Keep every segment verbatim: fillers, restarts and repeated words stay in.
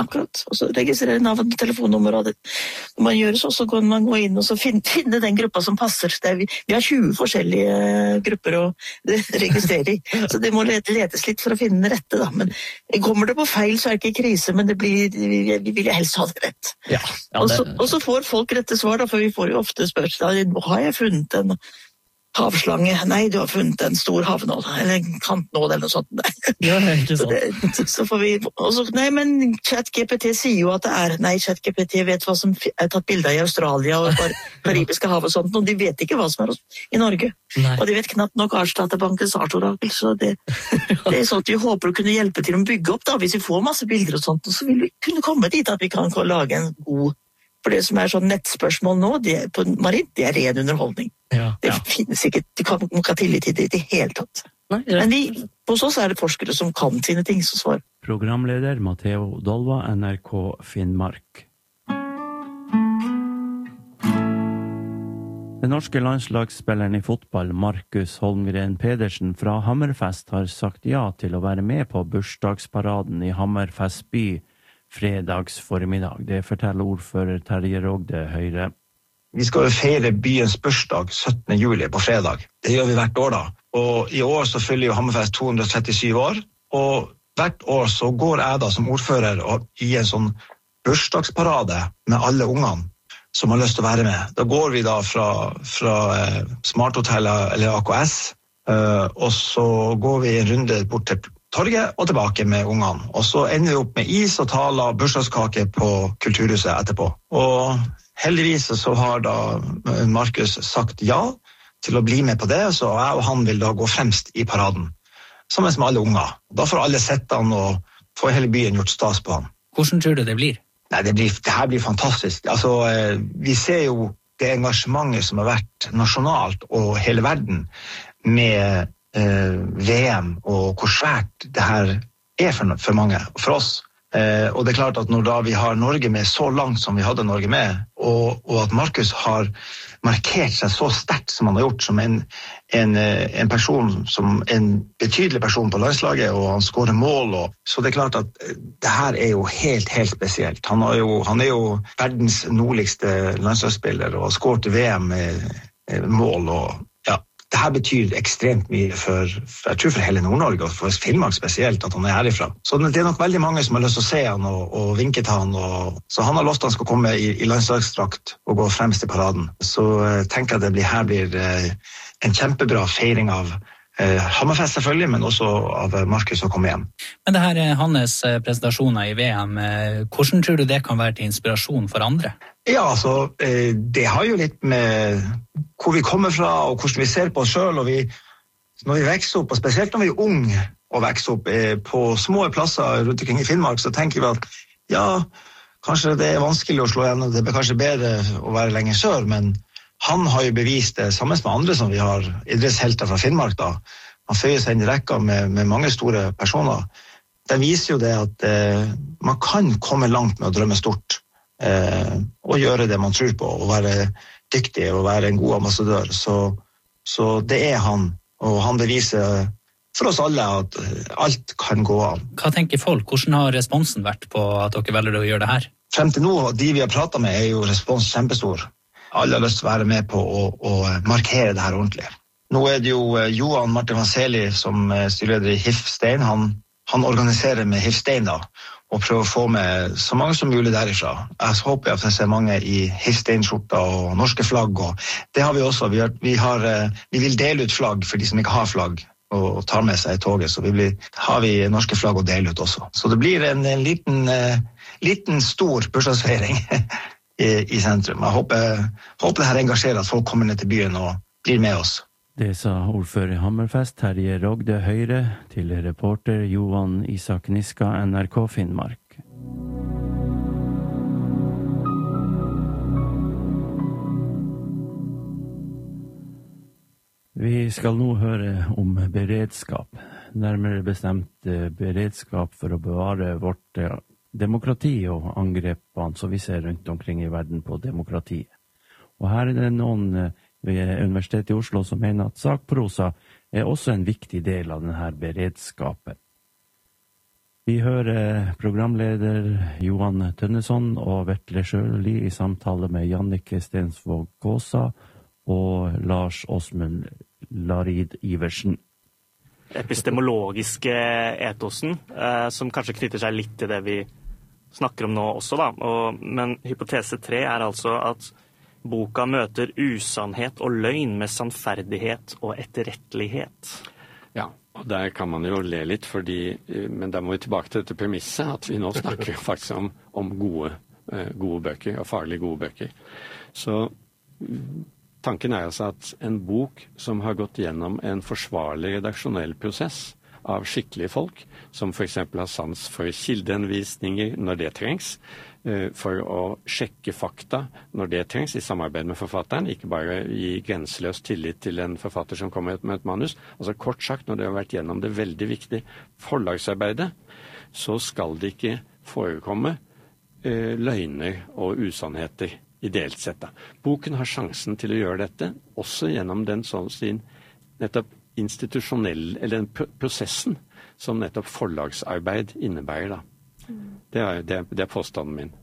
akkurat. Og så registrerer navn, telefonnummer og det. Når man gjør så, så kan man gå inn og så finne, finne den gruppa som passer. Det er vi, vi har tjue forskjellige grupper å registrere i, så det må letes litt for å finne den rette da. Men kommer det på feil, så er det ikke krise, men det blir, vi, vi vil helst ha det rett. Ja, ja, det... Og så får folk rette svar da, for vi får jo ofte spørsmål, nå har jeg funnet en havslange, nei, du har funnet en stor havnål, eller en kantnål, eller noe sånt. Ja, ikke sant. Så, det, så får vi, også, nei, men ChatGPT sier jo at det er, nei, ChatGPT vet hva som er tatt bilder i Australia og Karibiske hav og sånt, og de vet ikke hva som er i Norge. Nei. Og de vet knapt nok Artsdatabankens artorakel, så det, det er sånn at vi håper å kunne hjelpe til å bygge opp da, hvis vi får masse bilder og sånt, så vil vi kunne komme dit at vi kan lage en god. For det som er sånn nettspørsmål nå, det er på marint, det er ren underholdning. Ja, ja. Det finnes ikke, du kan ikke ha tillit til det i det hele tatt. Nei, ja. Men vi, hos oss er det forskere som kan sine ting som svar. Programleder Matteo Dolva, N R K Finnmark. Den norske landslagsspilleren i fotball, Markus Holmgren Pedersen fra Hammerfest, har sagt ja til å være med på bursdagsparaden i Hammerfest by fredags formiddag. Det forteller ordfører Terje Rogde Høyre. Vi skal jo feire byens bursdag syttende juli på fredag. Det gjør vi hvert år da. Og i år så fyller jo Hammerfest to hundre trettisju år. Og hvert år så går jeg da som ordfører og i en sånn bursdagsparade med alle ungene som har lyst til å være med. Da går vi da fra, fra eh, Smarthotellet eller A K S, eh, og så går vi en runde bort til torget og tilbake med ungene. Og så ender vi opp med is og taler og bursdagskake på Kulturhuset etterpå. Og heldigvis så har da Markus sagt ja til å bli med på det, så jeg og han vil da gå fremst i paraden, sammen med alle unger. Da får alle sett han og får hele byen gjort stas på han. Hvordan tror du det blir? Nei, det, blir, det her blir fantastisk. Altså, vi ser jo det engasjementet som har vært nasjonalt og hele verden med V M og hvor svært det her er for, for mange, for oss. Eh, og det er klart at når da vi har Norge med så langt som vi hadde Norge med, og, og at Markus har markert seg så sterkt som han har gjort, som en, en, en person, som en betydelig person på landslaget, og han skårer mål, og, så det er klart at det her er jo helt, helt spesielt. Han, har jo, han er jo verdens nordligste landslagsspiller, og har skåret V M med, med mål, og ja, det her betyr ekstremt mye for, for, jeg tror for hele Nord-Norge, og for Finnmark spesielt, at han er herifra. Så det er nok veldig mange som har lyst til å se han og, og vinke til han, og, så han har lovt han skal komme i, i landslagsdrakt og gå fremst i paraden. Så jeg tenker at det blir, her blir eh, en kjempebra feiring av eh, Hammerfest selvfølgelig, men også av Markus å komme hjem. Men det her er hans presentasjoner i V M. Hvordan tror du det kan være til inspirasjon for andre? Ja, altså, det har jo litt med hvor vi kommer fra og hvordan vi ser på oss selv, og vi, når vi vekser opp, og spesielt når vi er unge og vekser opp på små plasser rundt omkring i Finnmark, så tenker vi at ja, kanskje det er vanskelig å slå igjen, og det er kanskje bedre å være lenger sør, men han har jo bevist det sammen med andre som vi har idrettshelter fra Finnmark da. Han føyer seg inn i rekka med, med mange store personer. Den viser jo det at eh, man kan komme langt med å drømme stort. Eh, og gjøre det man tror på, og være dyktig og være en god ambassadør, så, så det er han, og han beviser for oss alle at alt kan gå an. Hva tenker folk? Hvordan har responsen vært på at dere velger å gjøre det her? Frem til nå, de vi har pratet med, er jo respons kjempestor. Alle har lyst til å være med på å, å markere det her ordentlig. Nå er det jo Johan Martin Vanseli som styreleder i H I F Stein, han, han organiserer med H I F Stein da, og prøve å få med så mange som mulig derifra. Jeg håper at jeg ser mange i H I F Stein-skjorter og norske flagg, og det har vi også. Vi, har, vi, har, vi vil dele ut flagg for de som ikke har flagg, og tar med seg i toget, så vi blir, har vi norske flagg å dele ut også. Så det blir en, en liten, uh, liten stor bursdagsfeiring i, i sentrum. Jeg håper, håper det her engasjerer at folk kommer ned til byen og blir med oss. Det sa ordfører i Hammerfest, Terje Rogde Høyre, til reporter Johan Isak Niska, N R K Finnmark. Vi skal nå høre om beredskap, nærmere bestemt beredskap for å bevare vårt demokrati og angrepene som vi ser rundt omkring i verden på demokratiet. Og her er det noen ved Universitetet i Oslo som mener at sakprosa er også en viktig del av denne beredskapen. Vi hører programleder Johan Tønneson og Vetle Sjøli i samtale med Jannicke Stensvåg Gåsa og Lars Åsmund Larid Iversen. Epistemologiske etosen, eh, som kanskje knytter seg litt til det vi snakker om nå også, da. Og, men hypotese tre er altså at boka møter usannhet og løgn med sannferdighet og etterrettelighet. Ja, og der kan man jo le litt, fordi, men da må vi tilbake til dette premisset, at vi nå snakker faktisk om, om gode, gode bøker, og faglig gode bøker. Så tanken er altså at en bok som har gått gjennom en forsvarlig redaksjonell prosess av skikkelige folk, som for eksempel har sans for kildehenvisninger når det trengs, for å sjekke fakta når det trengs i samarbeid med forfatteren, ikke bare gi grenseløs tillit til en forfatter som kommer med et manus. Altså kort sagt, når det har vært gjennom det veldig viktige forlagsarbeidet, så skal det ikke forekomme eh, løgner og usannheter ideelt sett. Da. Boken har sjansen til å gjøre dette, også gjennom den sånn sin nettopp institusjonelle, eller den prosessen som nettopp forlagsarbeid innebærer da. Det er, det, er, det er påstanden min.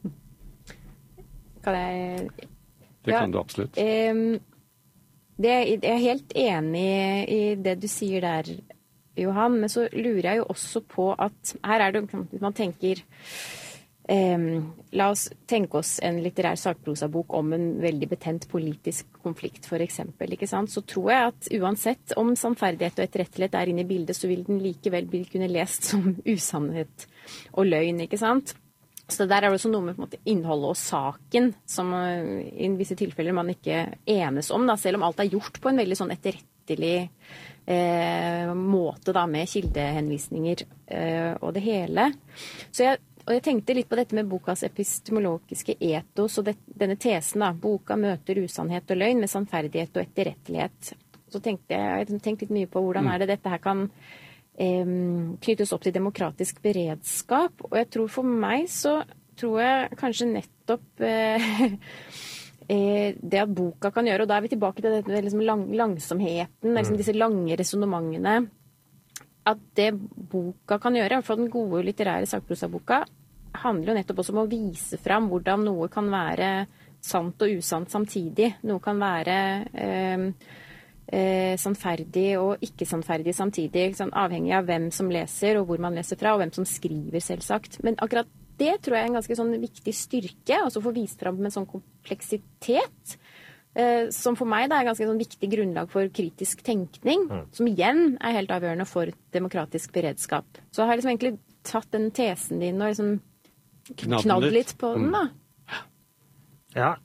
Kan jeg... Det ja, kan du absolutt. Um, det, jeg er helt enig i det du sier der, Johan, men så lurer jeg jo også på at her er det, hvis man tenker um, la oss tenke oss en litterær sakprosabok om en veldig betent politisk konflikt, for eksempel, ikke sant? Så tror jeg at uansett om sannferdighet og etterrettelighet er inne i bildet, så vil den likevel bli kunne lest som usannhet og løgn, ikke sant? Så der er det også noe med på en måte, innholdet og saken som uh, i visse tilfeller man ikke enes om, da, selv om alt er gjort på en veldig sånn etterrettelig eh, måte da, med kildehenvisninger eh, og det hele. Så jeg, og jeg tenkte litt på dette med bokas epistemologiske etos og det, denne tesen da, boka møter usannhet og løgn med sannferdighet og etterrettelighet. Så tenkte jeg, jeg tenkte litt mye på hvordan er det dette her kan knyttes opp til demokratisk beredskap, og jeg tror for meg så tror jeg kanskje nettopp eh, det at boka kan gjøre, og da er vi tilbake til dette liksom lang, langsomheten, liksom disse lange resonementene, at det boka kan gjøre, i hvert fall den gode litterære sakprosaboka, handler jo nettopp også om å vise fram hvordan noe kan være sant og usant samtidig, noe kan være eh, Eh, sannferdig og ikke sannferdig samtidig, sånn, avhengig av hvem som leser og hvor man leser fra, og hvem som skriver selvsagt. Men akkurat det tror jeg er en ganske sånn viktig styrke, altså få vist fram med en sånn kompleksitet, eh, som for meg da er ganske sånn viktig grunnlag for kritisk tenkning, mm. som igjen er helt avgjørende for demokratisk beredskap. Så jeg har liksom egentlig tatt den tesen din og liksom knadd litt på den da. Ja.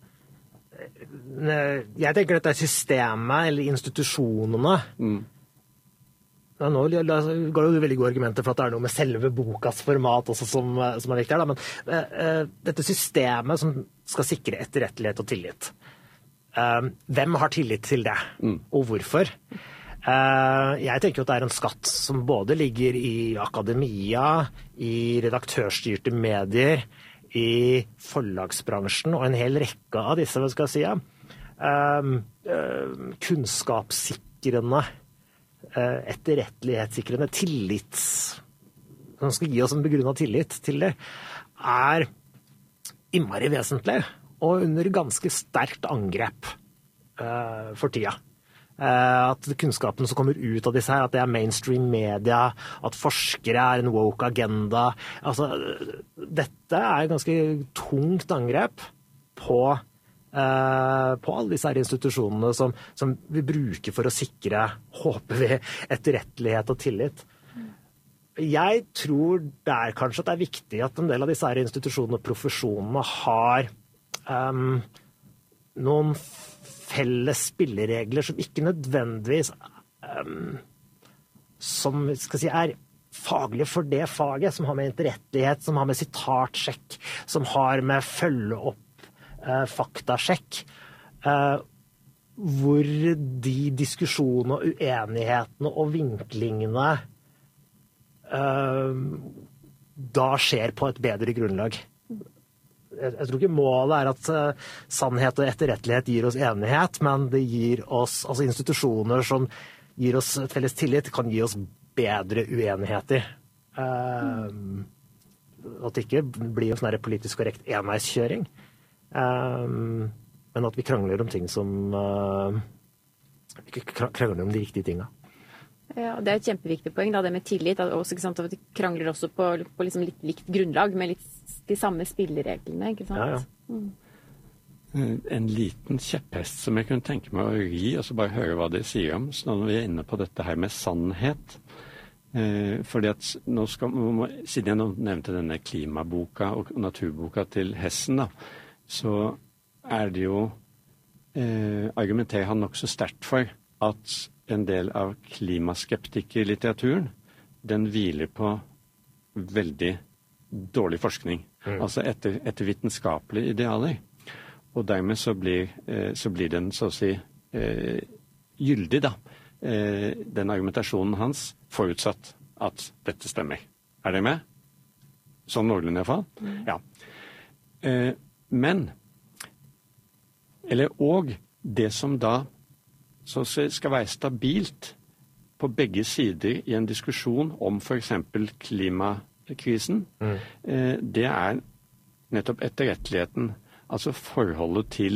Jeg tenker dette er systemet eller institusjonene. Mm. Ja, nå går det jo veldig gode argumenter for at det er noe med selve bokas format også som, som er viktig her, da. Men uh, dette systemet som skal sikre etterrettelighet og tillit. Uh, hvem har tillit til det, mm. og hvorfor? Uh, jeg tenker at det er en skatt som både ligger i akademia, i redaktørstyrte medier, i forlagsbransjen og en hel rekke av disse, hva skal jeg si, ja, um, uh, kunnskapssikrende, uh, etterrettelighetssikrende, tillits, som skal gi oss en begrunnet tillit til det, er innmari vesentlig og under ganske sterkt angrep uh, for tida. At kunnskapen som kommer ut av disse her, at det er mainstream media, at forskere er en woke agenda. Altså, dette er et ganske tungt angrep på, eh, på alle disse her institusjonene som, som vi bruker for å sikre, håper vi, etterrettelighet og tillit. Jeg tror der kanskje at det er viktig at en del av disse her institusjonene og profesjonene har um, noen felles spilleregler som ikke nødvendigvis um, som skal si, er faglige for det faget, som har med etterrettelighet, som har med sitatsjekk, som har med følge opp uh, faktasjekk, uh, hvor de diskusjonene og uenighetene og vinklingene uh, da skjer på et bedre grunnlag. Jeg tror ikke målet er at uh, sannhet og etterrettelighet gir oss enighet, men det gir oss, altså institusjoner som gir oss et felles tillit, kan gi oss bedre uenigheter. Uh, at det ikke blir en sånn her politisk korrekt enveiskjøring. Uh, men at vi krangler om ting som uh, vi krangler om de riktige tingene. Ja, det er et kjempeviktig poeng, da, det med tillit. Også, ikke sant, at vi krangler også på, på liksom litt likt grunnlag, med litt de samme spillereglene. Ikke sant? Ja, ja. Mm. En liten kjepphest som jeg kunne tenke meg å ri, og så bare høre hva de sier om. Så når vi er inne på dette her med sannhet, eh, fordi at nå skal, siden jeg nå nevnte denne klimaboka og naturboka til Hessen, da, så er det jo, eh, argumenterer han nok så sterkt for at en del av klimaskeptikerlitteraturen, den hviler på veldig dårlig forskning. Mm. Altså etter, etter vitenskapelige idealer. Og dermed så blir, eh, så blir den så å si eh, gyldig, da. Eh, den argumentasjonen hans, forutsatt at dette stemmer. Er det med? Sånn noenlunde i hvert fall? Mm. Ja. Eh, men, eller og det som da så skal være stabilt på begge sider i en diskusjon om for eksempel klimakrisen, mm. eh, det er nettopp etterretteligheten. Altså forholdet til,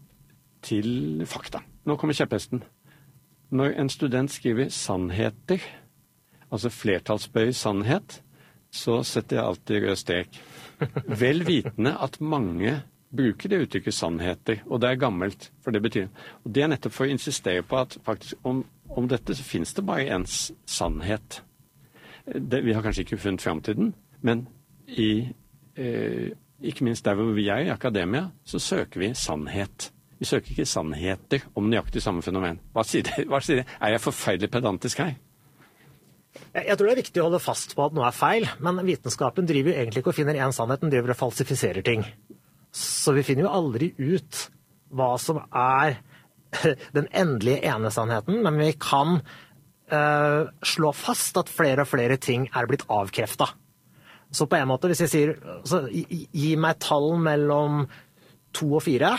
til fakta. Nå kommer kjepphesten. Når en student skriver sannheter, altså flertallsbøy sannhet, så setter jeg alltid rød strek. Vel vitende at mange bruker det uttrykket sannheter, og det er gammelt, for det betyr. Og det er nettopp for å insistere på at faktisk om, om dette så finnes det bare en sannhet. Det, vi har kanskje ikke funnet frem til den, men i eh, ikke minst der hvor vi er i akademia, så søker vi sannhet. Vi søker ikke sannheter om nøyaktig samme fenomen. Hva sier det? Hva sier det? Er jeg forferdelig pedantisk her? Jeg tror det er viktig å holde fast på at noe er feil, men vitenskapen driver jo egentlig ikke og finner en sannhet, den driver og falsifiserer ting. Så vi finner jo aldri ut hva som er den endelige ene sannheten, men vi kan uh, slå fast at flere og flere ting er blitt avkreftet. Så på en måte, hvis jeg sier, så, gi, gi meg tall mellom to og fire,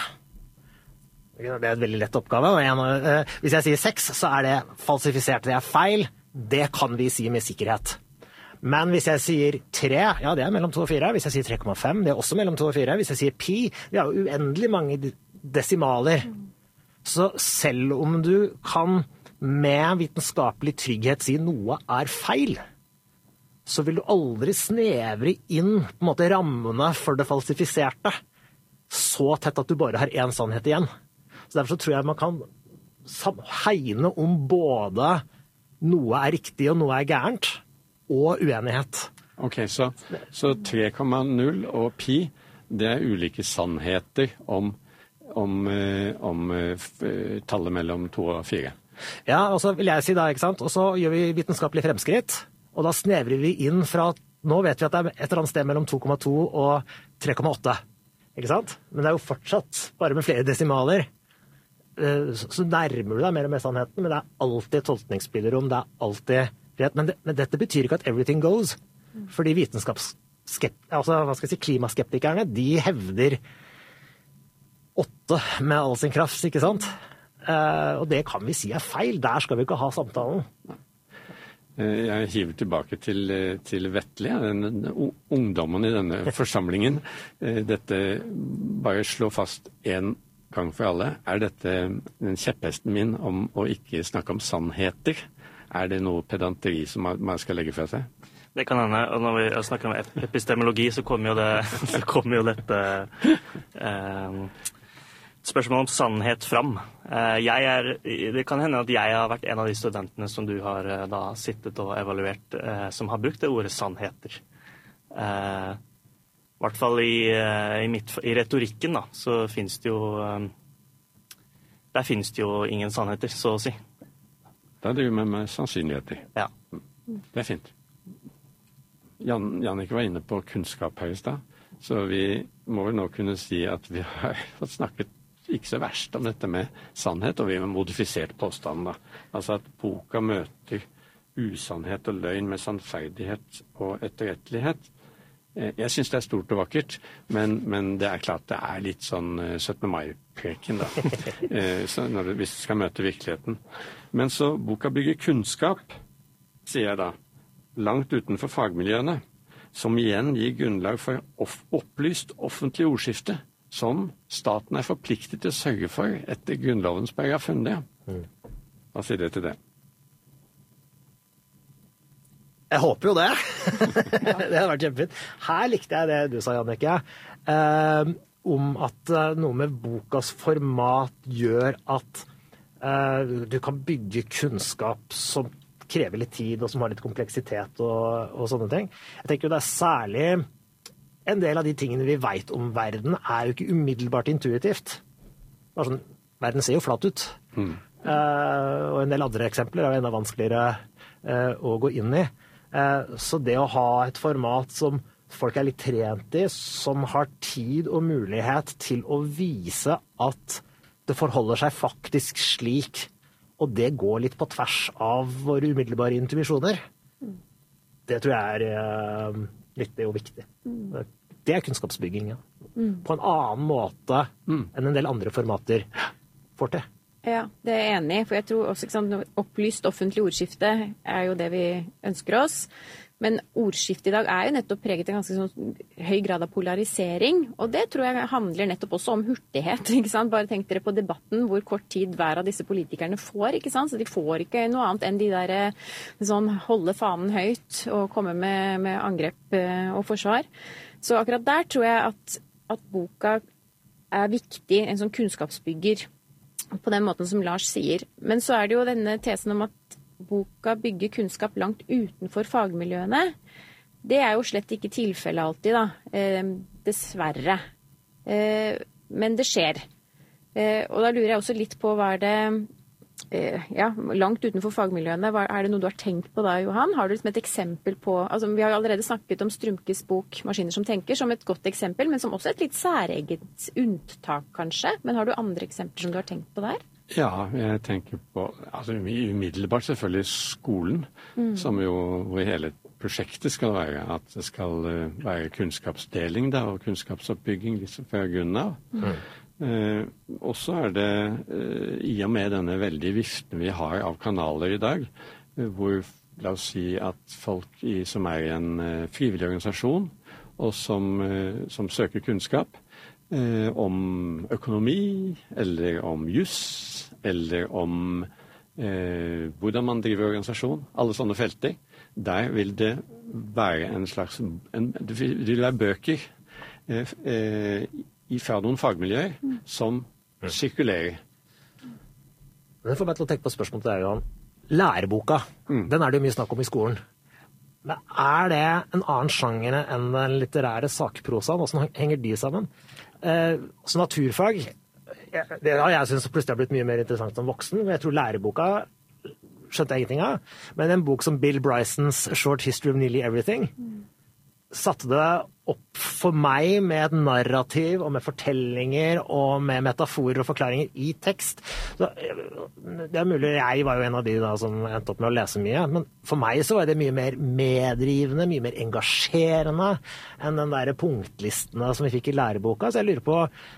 det er et veldig lett oppgave, og en, uh, hvis jeg sier seks, så er det falsifisert, det er feil, det kan vi si med sikkerhet. Men hvis jeg sier tre, ja det er mellom to og fire, hvis jeg sier tre komma fem, det er også mellom to og fire, hvis jeg sier pi, det er jo uendelig mange desimaler. Så selv om du kan med vitenskapelig trygghet si noe er feil, så vil du aldri snevre inn på en måte rammene for det falsifiserte så tett at du bare har én sannhet igjen. Så derfor så tror jeg man kan hegne om både noe er riktig og noe er gærent, og uenighet. Ok, så, så tre komma null og pi, det er ulike sannheter om, om, om tallet mellom to og fire. Ja, og så vil jeg si da, ikke sant, og så gjør vi vitenskapelig fremskritt, og da snevrer vi inn fra, nå vet vi at det er et eller annet sted mellom to komma to og tre komma åtte, ikke sant? Men det er jo fortsatt, bare med flere desimaler, så nærmer du deg mer og mer sannheten, men det er alltid tolkningsspillerom, det er alltid frihet. Men, det, men dette betyr ikke at everything goes, fordi vitenskapsskeptikerne, altså hva skal jeg si, klimaskeptikerne, de hevder åtte med all sin kraft, ikke sant? Og det kan vi si er feil, der skal vi ikke ha samtalen. Jeg hiver tilbake til, til Vetle, den ungdommen i denne forsamlingen. Dette bare slå fast en gang for alle. Er dette den kjepphesten min om å ikke snakke om sannheter? Er det noe pedanteri som man skal legge fra seg? Det kan hende. Og når vi snakker om epistemologi, så kommer jo, det, så kommer jo dette eh, spørsmål om sannhet fram. Jeg er, det kan hende at jeg har vært en av de studentene som du har da sittet og evaluert, som har brukt det ordet sannheter. I hvert fall i, i, mitt, i retorikken da, så finnes det jo, der finnes det jo ingen sannheter, så å si. Da driver vi med sannsynligheter. Ja. Det er fint. Jan, Jannik var inne på kunnskap her i sted, så vi må vel nå kunne si at vi har fått snakket ikke så verst om dette med sannhet, og vi har modifisert påstanden da. Altså at boka møter usannhet og løgn med sannferdighet og etterrettelighet. Jeg synes det er stort og vakkert, men, men det er klart det er litt sånn syttende mai-preken da, så når det, hvis det skal møte virkeligheten. Men så boka bygger kunnskap, sier jeg da. langt utenfor fagmiljøene, som igjen gir grunnlag for off- opplyst offentlig ordskifte, som staten er forpliktet til å sørge for etter Grunnlovens paragraf hundre. Mm. Hva sier dere til det? Jeg håper jo det. Det hadde vært kjempefint. Her likte jeg det du sa, Jannicke, eh, om at eh, noe med bokas format gjør at eh, du kan bygge kunnskap som krever litt tid, og som har litt kompleksitet og, og sånne ting. Jeg tenker jo det er særlig en del av de tingene vi vet om verden, er jo ikke umiddelbart intuitivt. Bare sånn, verden ser jo flatt ut. Mm. Uh, og en del andre eksempler er jo enda vanskeligere uh, å gå inn i. Uh, så det å ha et format som folk er litt trent i, som har tid og mulighet til å vise at det forholder seg faktisk slik, og det går litt på tvers av våre umiddelbare intuisjoner, mm. det tror jeg er uh, nyttig og viktig. Mm. Det er kunnskapsbygging, ja. Mm. På en annen måte mm. enn en del andre formater får til. Ja, det er jeg enig i, for jeg tror også, ikke sant, opplyst offentlig ordskifte er jo det vi ønsker oss. Men ordskiftet i dag er jo nettopp preget av en ganske sånn høy grad av polarisering, og det tror jeg handler nettopp også om hurtighet, ikke sant? Bare tenk dere på debatten, hvor kort tid hver av disse politikerne får, ikke sant? Så de får ikke noe annet enn de der sånn holde fanen høyt og komme med, med angrep og forsvar. Så akkurat der tror jeg at, at boka er viktig, en sånn kunnskapsbygger, på den måten som Lars sier. Men så er det jo denne tesen om at boka bygger kunnskap langt utenfor fagmiljøene. Det er jo slett ikke tilfellet alltid, da. Eh, dessverre. Eh, men det skjer. Eh, og da lurer jeg også litt på, hva er det eh, ja, langt utenfor fagmiljøene, hva, er det noe du har tenkt på da, Johan? Har du liksom et eksempel på, altså vi har allerede snakket om Strømkes bok Maskiner som tenker, som et godt eksempel, men som også et litt særeget unntak, kanskje. Men har du andre eksempler som du har tenkt på der? Ja, jeg tenker på altså umiddelbart selvfølgelig skolen, mm. som jo hvor hele prosjektet skal være at det skal være kunnskapsdeling da, og kunnskapsoppbygging liksom fra grunnen av. Mm. Eh, og så er det eh, i og med denne veldig viften vi har av kanaler i dag, eh, hvor la oss si at folk i, som er i en eh, frivillig organisasjon og som, eh, som søker kunnskap eh, om økonomi eller om juss eller om eh, hvordan man driver organisasjon, alle sånne felter, der vil det være en slags en, det vil være bøker eh, eh, fra noen fagmiljøer mm. som mm. sirkulerer. Det får meg til å tenke på spørsmålet til deg, Johan. Læreboka, mm. den er det jo mye snakk om i skolen. Men er det en annen sjanger enn den litterære sakprosaen? Hvordan henger de sammen? Eh, så naturfag, det har jeg synes plutselig har blitt mye mer interessant som voksen, men jeg tror læreboka skjønte jeg ingenting av. Men en bok som Bill Brysons Short History of Nearly Everything mm. satte det opp for meg med et narrativ og med fortellinger og med metaforer og forklaringer i tekst. Så det er mulig, jeg var jo en av de da som endte opp med å lese mye, men for meg så var det mye mer medrivende, mye mer engasjerende enn den der punktlistene som vi fikk i læreboka. Så jeg lurer på,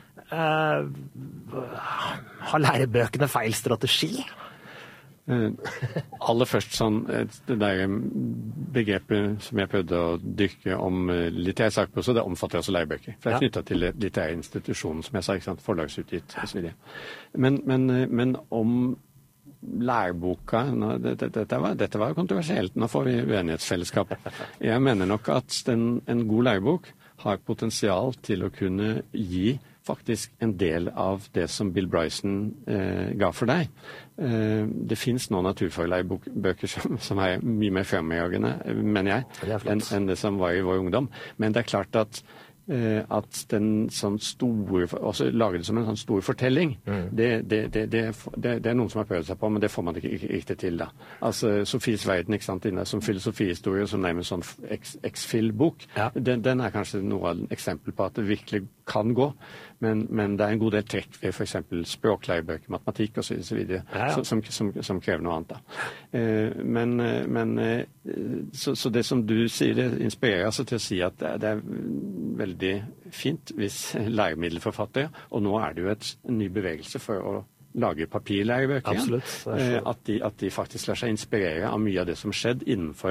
uh, har lærebøkene feil strategi? Uh, aller først sånn, det der begrepet som jeg prøvde å dykke om uh, litterær sakprosa, det omfatter også lærebøker. For det er ja. Knyttet til litterær institusjon, som jeg sa, ikke sant, forlagsutgitt og så videre. Men, men, men om læreboka, nå, det, det, dette, var, dette var kontroversielt, nå får vi uenighetsfellesskap. Jeg mener nok at den, en god lærebok har potensial til å kunne gi faktisk en del av det som Bill Bryson eh, ga for deg. Eh, det finnes noen naturfagbøker som, som er mye mer fremjagende, mener jeg, enn en det som var i vår ungdom. Men det er klart at eh, at den sånn store, også lager det som en sånn stor fortelling, mm. det, det, det, det, det, det er noen som har prøvd seg på, men det får man ikke riktig til da. Altså Sofies verden, ikke sant, inne, som filosofihistorie, som nærmest sånn X-Fill-bok, ja. den, den er kanskje noe av et eksempel på at det virkelig kan gå. Men, men det er en god del trekk ved for eksempel språklærebøker, matematikk og så videre, ja, ja. som, som, som krever noe annet da. Eh, men, men så, så det som du sier, det inspirerer altså til å si at det er, det er veldig fint hvis læremiddelforfattere, og nå er det jo et, en ny bevegelse for å lage papirlærebøker. Absolutt. Eh, at, de, at de faktisk lar seg inspirere av mye av det som skjedde innenfor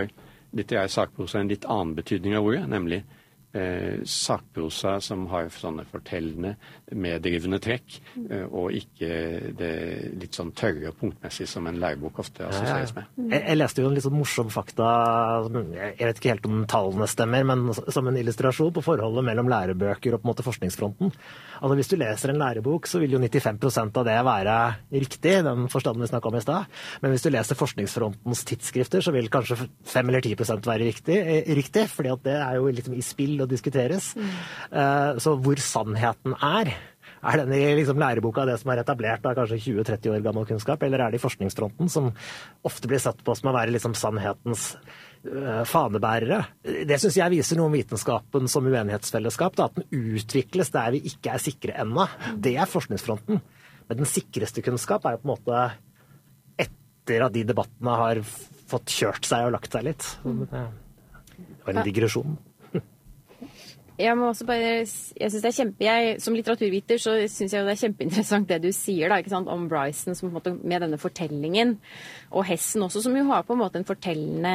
litterær sakprosa en litt annen betydning av ordet, nemlig Eh, sakprosa som har sånne fortellende, meddrivende trekk, eh, og ikke det litt sånn tørre og punktmessig som en lærebok ofte assosieres med. Jeg, jeg leste jo en litt sånn morsom fakta, jeg vet ikke helt om tallene stemmer, men som en illustrasjon på forholdet mellom lærebøker og på en måte forskningsfronten. Altså hvis du leser en lærebok, så vil jo nittifem prosent av det være riktig, den forstanden vi snakket om i sted. Men hvis du leser forskningsfrontens tidsskrifter, så vil kanskje fem eller ti prosent være riktig, riktig, fordi at det er jo litt i spill å diskuteres. Mm. Uh, så hvor sannheten er, er den i liksom læreboka det som er etablert av kanskje tjue til tretti år gammel kunnskap, eller er det i forskningsfronten som ofte blir satt på som å være liksom sannhetens uh, fanebærere? Det synes jeg viser noe om vitenskapen som uenighetsfellesskap, da, at den utvikles der vi ikke er sikre ennå. Det er forskningsfronten. Men den sikreste kunnskap er jo på en måte etter at de debattene har fått kjørt seg og lagt seg litt. Det var en digresjon. Jeg må også bare, jeg synes det er kjempe, jeg, som litteraturviter så synes jeg det er kjempeinteressant det du sier da, ikke sant, om Bryson som på en måte med denne fortellingen, og Hessen også, som jo har på en måte en fortellende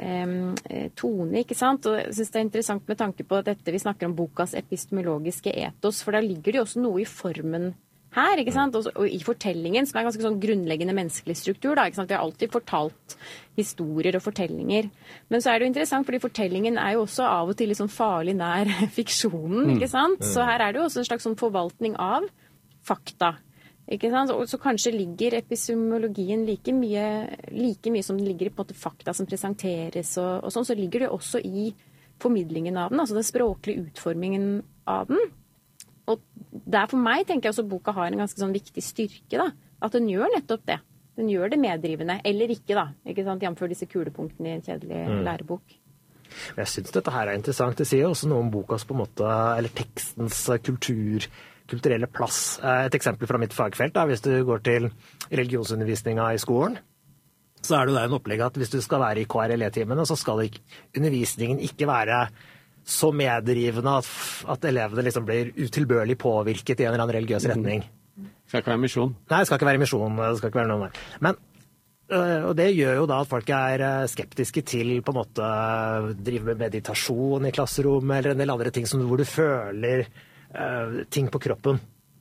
eh, tone, ikke sant, og jeg synes det er interessant med tanke på dette vi snakker om bokas epistemologiske etos, for da ligger det jo også noe i formen her, ikke sant? Og, og i fortellingen, som er ganske sånn grunnleggende menneskelig struktur, da, ikke sant? Vi har alltid fortalt historier og fortellinger. Men så er det jo interessant, fordi fortellingen er jo også av og til litt sånn farlig nær fiksjonen, ikke sant? Så her er det jo også en slags sånn forvaltning av fakta, ikke sant? Og så kanskje ligger epistemologien like mye, like mye som den ligger i på en måte fakta som presenteres og, og sånn, så ligger det også i formidlingen av den, altså den språklige utformingen av den. Og der for meg tenker jeg også boka har en ganske sånn viktig styrke, da. At den gjør nettopp det. Den gjør det meddrivende, eller ikke da. Ikke sant? Jamfør disse kulepunktene i en kjedelig mm. lærebok. Jeg synes dette her er interessant. Det sier også noe om bokas på en måte, eller tekstens kultur, kulturelle plass. Et eksempel fra mitt fagfelt, da, hvis du går til religionsundervisninga i skolen, så er det der en opplegg at hvis du skal være i K R L E-timene, så skal ikke, undervisningen ikke være så meddrivende at, at elevene liksom blir utilbørlig påvirket i en eller annen religiøs retning. Det skal ikke være misjon. Nei, det skal ikke være misjon. Det skal ikke være noe der. Men, og det gjør jo da at folk er skeptiske til på en måte drive med meditasjon i klasserommet, eller en del andre ting som, hvor du føler uh, ting på kroppen.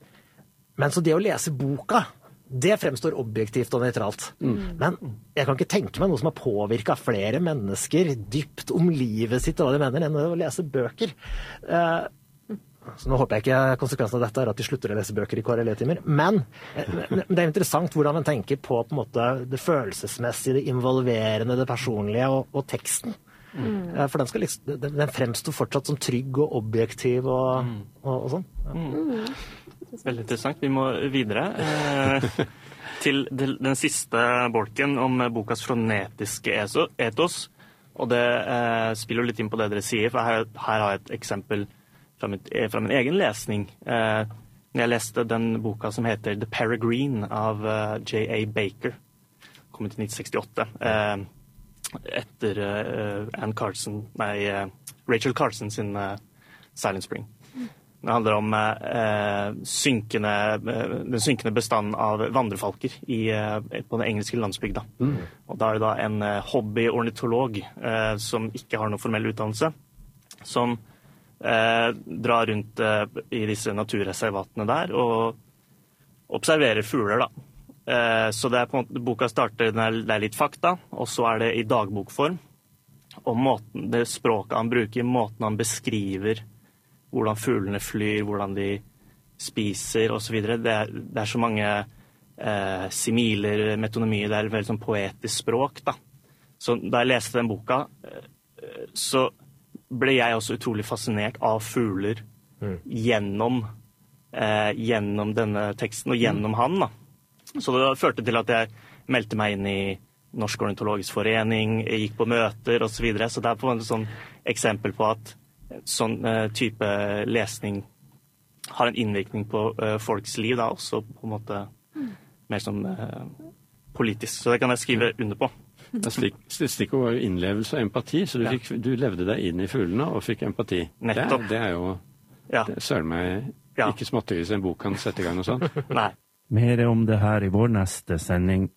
Men så det å lese boka, det fremstår objektivt og nøytralt. Mm. Men jeg kan ikke tenke meg noe som har påvirket flere mennesker dypt om livet sitt og hva de mener, enn å lese bøker. Uh, så nå håper jeg ikke konsekvensen av dette er at de slutter å lese bøker i K R L E-timer. Men, men det er interessant hvordan man tenker på, på en måte, det følelsesmessige, det involverende, det personlige og, og teksten. Mm. Uh, for den, skal liksom, den, den fremstår fortsatt som trygg og objektiv og, mm. og, og sånn. Ja. Mm. Veldig interessant. Vi må videre eh, til den siste bolken om bokas fronetiske etos. Og det eh, spiller litt inn på det dere sier, for her, her har jeg et eksempel fra, mitt, fra min egen lesning. Eh, jeg leste den boka som heter The Peregrine av uh, J A Baker, kom ut i nitten sekstiåtte, eh, etter uh, Anne Carson, nei, uh, Rachel Carson sin uh, Silent Spring. Det handler om eh, synkende, den synkende bestanden av vandrefalker i, på den engelske landsbygda. Mm. Og da er det da en hobbyornitolog eh, som ikke har noen formell utdannelse, som eh, drar rundt eh, i disse naturreservatene der og observerer fugler, da. Eh, så det er på en måte, boka starter, det er litt fakta, og så er det i dagbokform, og måten, det språket han bruker, måten han beskriver hvordan fuglene flyr, hvordan de spiser og så videre. Det er, det er så mange eh, similer, metonymier, det er et veldig sånn poetisk språk, da. Så da jeg leste den boka, eh, så ble jeg også utrolig fascinert av fugler mm. gjennom, eh, gjennom denne teksten og gjennom mm. han, da. Så det førte til at jeg meldte meg inn i Norsk Ornitologisk Forening, jeg gikk på møter og så videre. Så det er på en sånn eksempel på at sånn uh, type lesning har en innvirkning på uh, folks liv, da, også på en måte mm. mer som uh, politisk. Så det kan jeg skrive under på. Stikkordet var jo innlevelse og empati, så du, fikk, du levde deg inn i fuglene og fikk empati. Nettopp. Det, det er jo ja. Søren meg ja. Ikke småtteri så en bok kan sette i gang og sånn. Nei. Mer om det her i vår neste sending.